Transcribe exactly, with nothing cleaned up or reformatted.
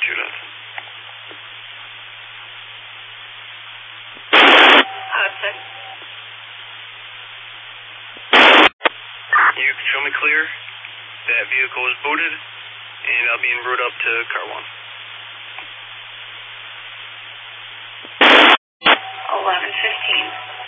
student. Hudson. You can show me clear. That vehicle is booted, and I'll be en route up to car one. eleven fifteen.